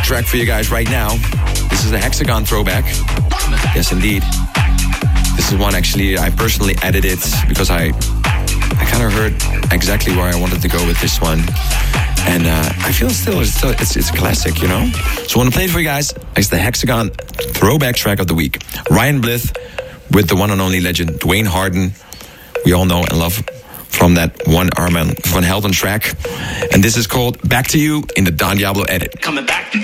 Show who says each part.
Speaker 1: track for you guys right now. This is a Hexagon throwback. Yes, indeed. This is one actually I personally edited because I kind of heard exactly where I wanted to go with this one. And I feel it's a classic, you know? So I want to play it for you guys. It's the Hexagon throwback track of the week. Ryan Blith with the one and only legend, Dwayne Harden. We all know and love from that one Armand Van Helden track. And this is called Back to You in the Don Diablo edit.
Speaker 2: Coming back.